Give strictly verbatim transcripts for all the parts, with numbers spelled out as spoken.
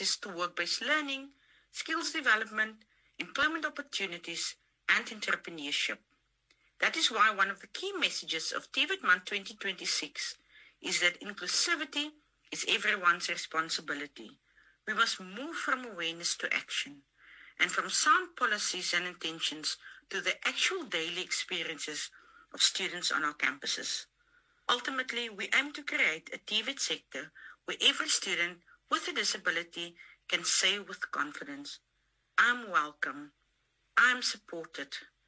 access to work-based learning, skills development, employment opportunities, and entrepreneurship. That is why one of the key messages of TVET Month twenty twenty-six is that inclusivity is everyone's responsibility. We must move from awareness to action, and from sound policies and intentions to the actual daily experiences of students on our campuses. Ultimately, we aim to create a TVET sector where every student with a disability can say with confidence, I'm welcome, I'm supported,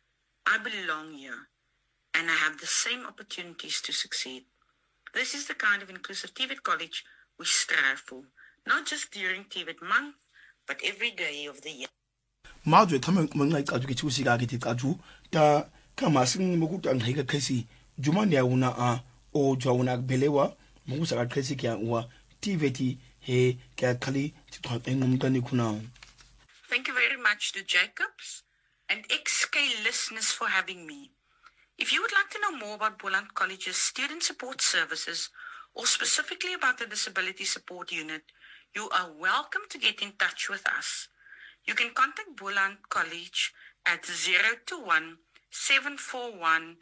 I belong here, and I have the same opportunities to succeed. This is the kind of inclusive TVET college we strive for, not just during TVET month, but every day of the year. Madre, come on, like I get you see, I get it. Da come asking Mogut and Higa Casey, Jumania una o Joana Belewa, Musa Casey or TVET, he Kakali, Engumdanikuna. Thank you very much to Jacobs and X K listeners for having me. If you would like to know more about Boland College's student support services, or specifically about the Disability Support Unit, you are welcome to get in touch with us. You can contact Boland College at zero two one, seven four one,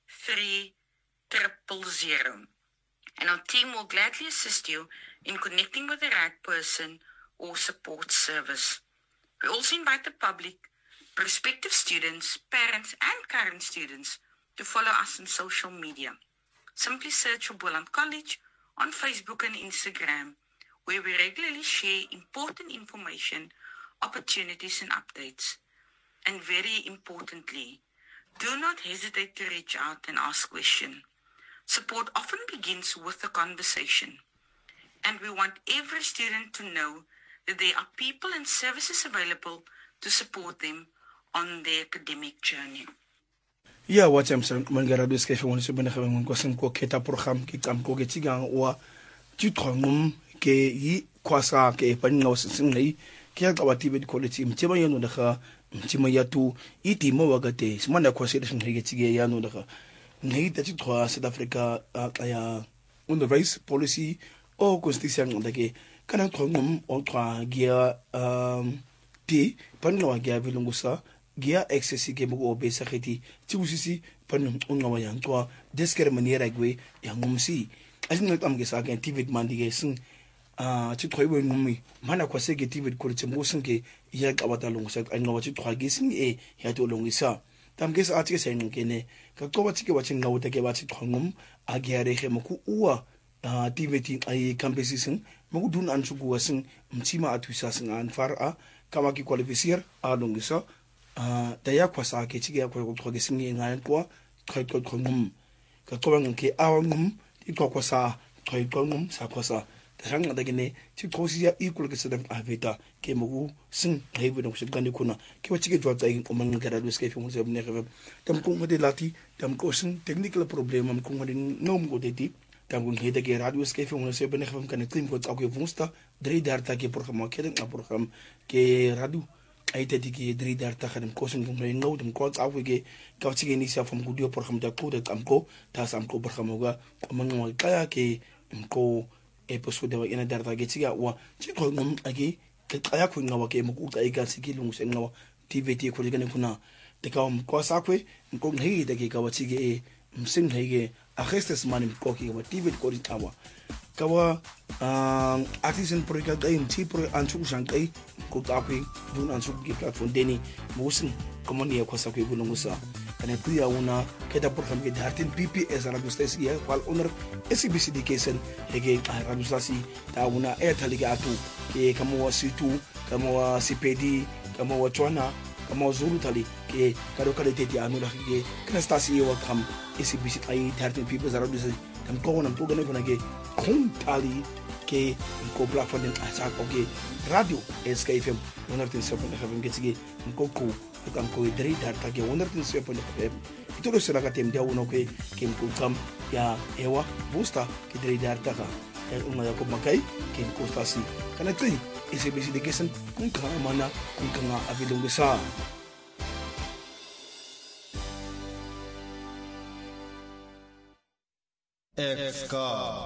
three zero zero zero, and our team will gladly assist you in connecting with the right person or support service. We also invite the public, prospective students, parents, and current students to follow us on social media. Simply search for Boland College on Facebook and Instagram, where we regularly share important information, opportunities, and updates. And very importantly, do not hesitate to reach out and ask questions. Support often begins with a conversation, and we want every student to know that there are people and services available to support them on their academic journey. Yeah, what I'm saying, Mangara discussion on the Benjamin Gossen Koketa program, Kikam Koketigan, or Tutronum, Ke Yi Kwasa, Ke Panos, Sinley, Kiakawa TVET quality, Mtimayan the her, Mtimayatu, Iti Mowagate, Smana Consideration Hegetigan, the Need that it was South Africa on the race policy or constitution on the gay. Can I call them or try gear T, Pano Gia Vilungusa? Gia excessi game or basicity, Tusi, Panum Unawayan, Toa, Desker Maniera Gwe, Yangumsi. I think that I'm guessing TVET Mandigason, uh, to try when me, Manaquasegi TVET Kurimusanke, Yak Avatalong, I know what you try guessing a Yatolongisa. Tam guess artists and Gene, Kakowati watching now the Gavati Tongum, Agiare Hemoku, Ua, TVET I campusism, Mogudun Ansuguasan, Mtima Atusasan and Fara, Kawaki qualifier, Alongisa. Uh, Daya kwasa ke chige kwa kwa gesingi ngai kwa kwa kwa kwa ngum ka kwa ngke awa ngum ti kwa kwasa kwa kwa ngum sa kwasa taranga dagene ti kosi ya equal ke sadam aveta ke mugu sin haibu no shigani kuna ke wa chige jwa tsayin ko man ngara dus ke fi mu se ne khab tam ko ngode lati tam ko sin technical problem am ko ngode nom go de tam ko ngede ke radio ke fi mu se ne khab kan tim ko tsa ko vusta dre darta ke program ke den program ke radio I did the three darta and causing them no them calls out we get initial from good program that code amco, Tas amco Berhamoga, among Kayake, Mco, episode in a darta getiga or Chicolum again, Kayaku now came good I got Sikilums and now TVT Kuliganakuna. The Kam Kwasakwe, and Kong Hay the Gawachige, Msim Hege, a restless man in Koki over TVT Kodi Tower. Kawa um artisan project ay tipro ansu shankai ko tapi dun ansu ki platform deni musin komoni ya kwasa ko gulungusa kana tuya una keda program ke dartin P P S radio station ya wal owner S B C education hege radio station ta una airtel ga atu ke kamo wa C two kamo wa C P D kamo wa chwana kamo zulu tali ke kado kale teti anu la ke kana station ya kam S B C ay dartin P P S radio station tam ko nam to gane kuna ke Kung tali ke ko platform din asa ko ke radio S K F M one oh three point seven getsige ko ko kan ko dri data ke one oh three point seven ito lo sila ka tem dia uno ke kim ko kam ya ewa busta ke dri data ka el uma ya ko makai kim ko stasi kana tri S B C education kung ka mana kung ka nga abilong sa F K